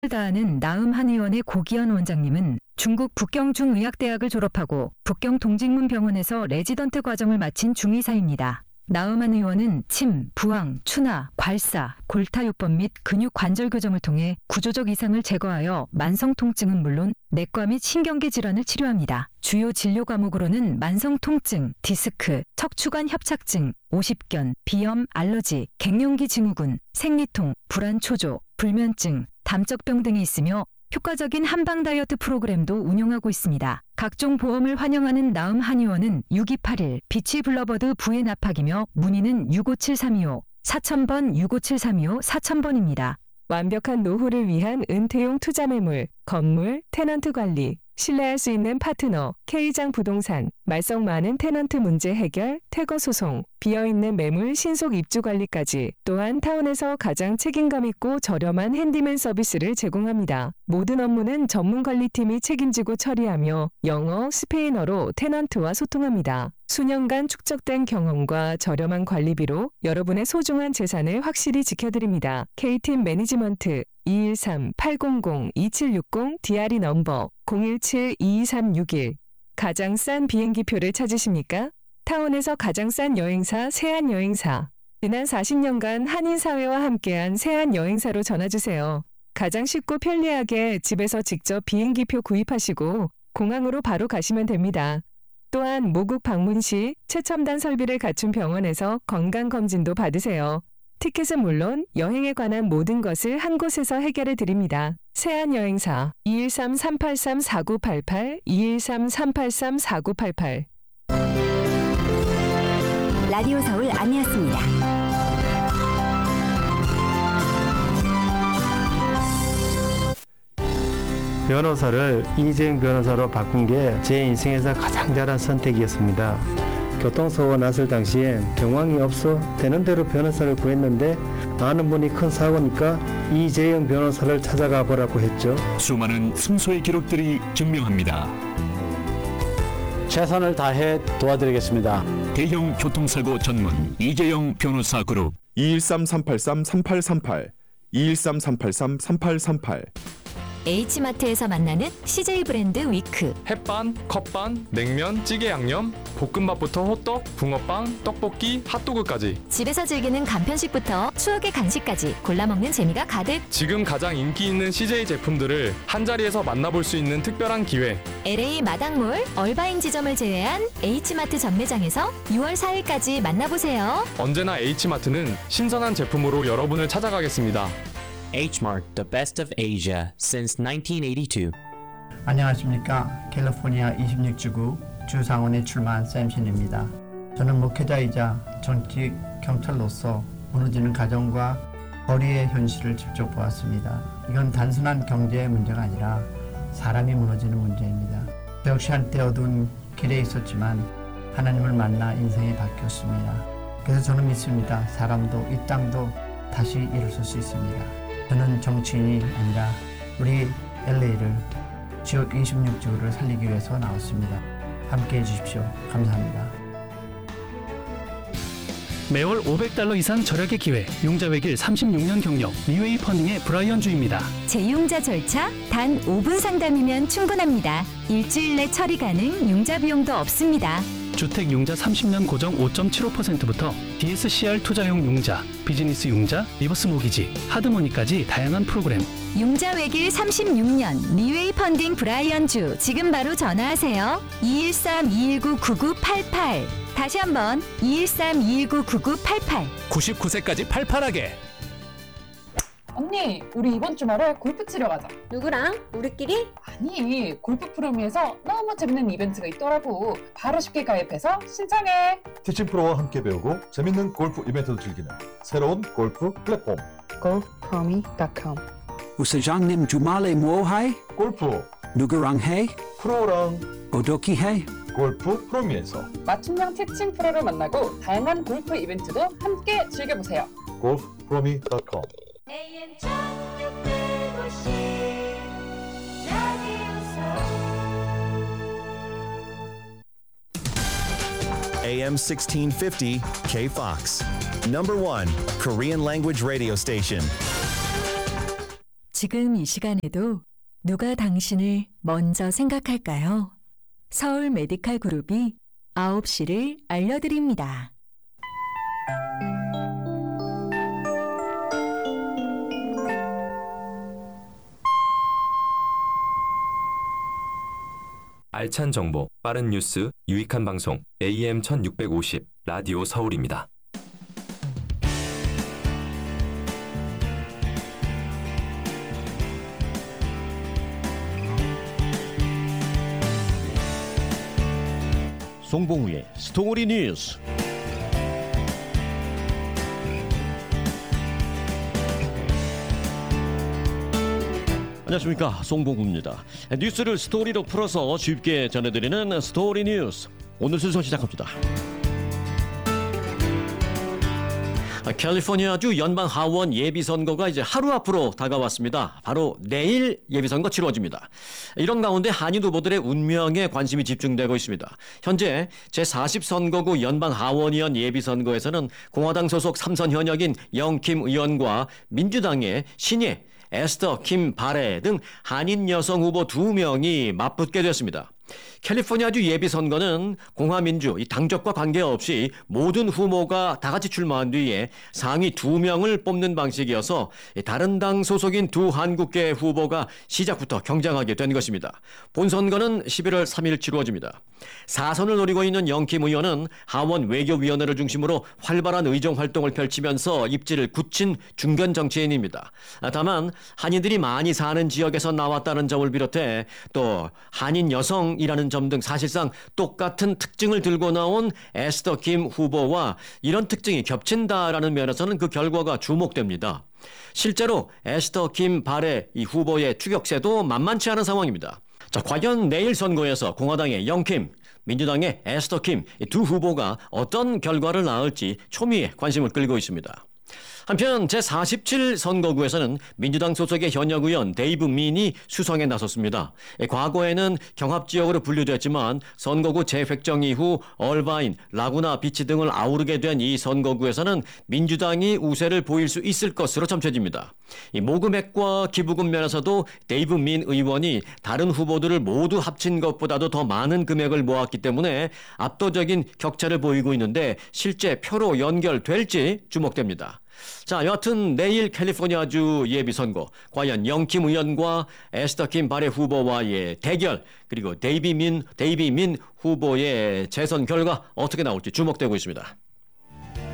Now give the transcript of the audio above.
다하는 나음 한 의원의 고기현 원장님은 중국 북경중의학대학을 졸업하고 북경 동직문병원에서 레지던트 과정을 마친 중의사입니다. 나음 한 의원은 침, 부항, 추나, 괄사, 골타요법 및 근육 관절 교정을 통해 구조적 이상을 제거하여 만성 통증은 물론 내과 및 신경계 질환을 치료합니다. 주요 진료 과목으로는 만성 통증, 디스크, 척추관 협착증, 오십견, 비염, 알러지, 갱년기 증후군, 생리통, 불안 초조, 불면증, 담적병 등이 있으며 효과적인 한방 다이어트 프로그램도 운영하고 있습니다. 각종 보험을 환영하는 나음 한 의원은 6281 비치 블러버드 부의 납학이며 문의는 657325 4000번 657325 4000번입니다. 완벽한 노후를 위한 은퇴용 투자 매물, 건물, 테넌트 관리, 신뢰할 수 있는 파트너, K장 부동산, 말썽 많은 테넌트 문제 해결, 퇴거 소송, 비어있는 매물 신속 입주 관리까지 또한 타운에서 가장 책임감 있고 저렴한 핸디맨 서비스를 제공합니다. 모든 업무는 전문 관리팀이 책임지고 처리하며 영어, 스페인어로 테넌트와 소통합니다. 수년간 축적된 경험과 저렴한 관리비로 여러분의 소중한 재산을 확실히 지켜드립니다. K팀 매니지먼트 213-800-2760 DRE 넘버 017-22361 가장 싼 비행기표를 찾으십니까? 타운에서 가장 싼 여행사 세안여행사. 지난 40년간 한인사회와 함께한 세안여행사로 전화주세요. 가장 쉽고 편리하게 집에서 직접 비행기표 구입하시고 공항으로 바로 가시면 됩니다. 또한 모국 방문 시 최첨단 설비를 갖춘 병원에서 건강검진도 받으세요. 티켓은 물론 여행에 관한 모든 것을 한 곳에서 해결해 드립니다. 세안여행사 213-383-4988 213-383-4988 라디오 서울 아니었습니다. 변호사를 이재용 변호사로 바꾼 게 제 인생에서 가장 잘한 선택이었습니다. 교통사고가 났을 당시에 경황이 없어 되는 대로 변호사를 구했는데 아는 분이 큰 사고니까 이재용 변호사를 찾아가 보라고 했죠. 수많은 승소의 기록들이 증명합니다. 최선을 다해 도와드리겠습니다. 대형 교통사고 전문 이재용 변호사 그룹 213-383-3838 213-383-3838 H마트에서 만나는 CJ 브랜드 위크. 햇반, 컵반, 냉면, 찌개 양념, 볶음밥부터 호떡, 붕어빵, 떡볶이, 핫도그까지 집에서 즐기는 간편식부터 추억의 간식까지 골라먹는 재미가 가득. 지금 가장 인기 있는 CJ 제품들을 한자리에서 만나볼 수 있는 특별한 기회. LA 마당몰, 얼바인 지점을 제외한 H마트 전매장에서 6월 4일까지 만나보세요. 언제나 H마트는 신선한 제품으로 여러분을 찾아가겠습니다. H-Mart, the best of Asia since 1982. 안녕하십니까. 캘리포니아 26지구 주상원에 출마한 샘신입니다. 저는 목회자이자 전직 경찰로서 무너지는 가정과 거리의 현실을 직접 보았습니다. 이건 단순한 경제의 문제가 아니라 사람이 무너지는 문제입니다. 저 역시 한때 어두운 길에 있었지만 하나님을 만나 인생이 바뀌었습니다. 그래서 저는 믿습니다. 사람도 이 땅도 다시 일어설 수 있습니다. 저는 정치인이 아니라 우리 LA를 지역 26지구를 살리기 위해서 나왔습니다. 함께해 주십시오. 감사합니다. 매월 $500 이상 절약의 기회, 융자 외길 36년 경력, 리웨이 펀딩의 브라이언 주입니다. 재융자 절차 단 5분 상담이면 충분합니다. 일주일 내 처리 가능, 융자 비용도 없습니다. 주택 융자 30년 고정 5.75%부터 DSCR 투자용 융자, 비즈니스 융자, 리버스 모기지, 하드머니까지 다양한 프로그램. 융자 외길 36년 리웨이 펀딩 브라이언 주 지금 바로 전화하세요. 213-219-9988 다시 한번 213-219-9988 99세까지 팔팔하게. 언니, 우리 이번 주말에 골프 치러 가자. 누구랑? 우리끼리? 아니, 골프 프로미에서 너무 재밌는 이벤트가 있더라고. 바로 쉽게 가입해서 신청해. 티칭 프로와 함께 배우고 재밌는 골프 이벤트도 즐기는 새로운 골프 플랫폼 golfpromi.com. 우사장님 주말에 뭐 해? 골프. 누구랑 해? 프로랑. 어떻게 해? 골프 프로미에서 맞춤형 티칭 프로를 만나고 다양한 골프 이벤트도 함께 즐겨보세요. golfpromi.com. AM 1650 KFOX. Number 1 Korean language radio station. 지금 이 시간에도 누가 당신을 먼저 생각할까요? 서울 메디칼 그룹이 9시를 알려드립니다. 알찬 정보, 빠른 뉴스, 유익한 방송, AM 1650, 라디오 서울입니다. 송봉우의 스토리 뉴스. 안녕하십니까, 송봉우입니다. 뉴스를 스토리로 풀어서 쉽게 전해드리는 스토리 뉴스. 오늘 순서 시작합니다. 캘리포니아주 연방 하원 예비선거가 이제 하루 앞으로 다가왔습니다. 바로 내일 예비선거 치러집니다. 이런 가운데 한인 후보들의 운명에 관심이 집중되고 있습니다. 현재 제40선거구 연방 하원의원 예비선거에서는 공화당 소속 3선 현역인 영킴 의원과 민주당의 신예 에스더 킴 바레 등 한인 여성 후보 2명이 맞붙게 됐습니다. 캘리포니아주 예비선거는 공화민주 당적과 관계없이 모든 후보가 다 같이 출마한 뒤에 상위 2명을 뽑는 방식이어서 다른 당 소속인 두 한국계 후보가 시작부터 경쟁하게 된 것입니다. 본선거는 11월 3일 치루어집니다. 4선을 노리고 있는 영킴 의원은 하원 외교위원회를 중심으로 활발한 의정 활동을 펼치면서 입지를 굳힌 중견 정치인입니다. 다만 한인들이 많이 사는 지역에서 나왔다는 점을 비롯해 또 한인 여성이라는 점 등 사실상 똑같은 특징을 들고 나온 에스더 킴 후보와 이런 특징이 겹친다라는 면에서는 그 결과가 주목됩니다. 실제로 에스더 킴 바레 이 후보의 추격세도 만만치 않은 상황입니다. 자, 과연 내일 선거에서 공화당의 영킴, 민주당의 에스더 킴 두 후보가 어떤 결과를 낳을지 초미의 관심을 끌고 있습니다. 한편 제47선거구에서는 민주당 소속의 현역 의원 데이브 민이 수성에 나섰습니다. 과거에는 경합지역으로 분류됐지만 선거구 재획정 이후 얼바인, 라구나 비치 등을 아우르게 된 이 선거구에서는 민주당이 우세를 보일 수 있을 것으로 점쳐집니다. 이 모금액과 기부금 면에서도 데이브 민 의원이 다른 후보들을 모두 합친 것보다도 더 많은 금액을 모았기 때문에 압도적인 격차를 보이고 있는데 실제 표로 연결될지 주목됩니다. 자, 여하튼 내일 캘리포니아주 예비선거, 과연 영킴 의원과 에스더 킴 바레 후보와의 대결, 그리고 데이비 민 후보의 재선 결과 어떻게 나올지 주목되고 있습니다.